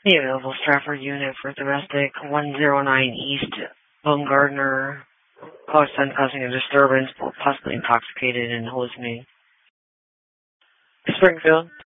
The available Stratford unit for domestic 109 East Baumgartner, causing a disturbance, possibly intoxicated and hallucinating. Springfield.